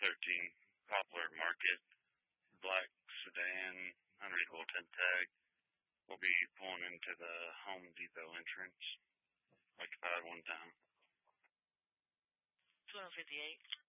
13 Poplar Market, black sedan, unreadable tint tag. We'll be pulling into the Home Depot entrance, like if I had one time. 258.